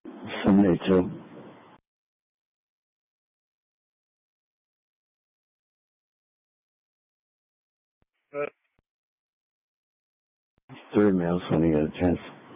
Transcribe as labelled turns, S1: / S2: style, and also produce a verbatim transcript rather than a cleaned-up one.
S1: 深内州。
S2: 呃，
S1: 这位没有说那个 chance。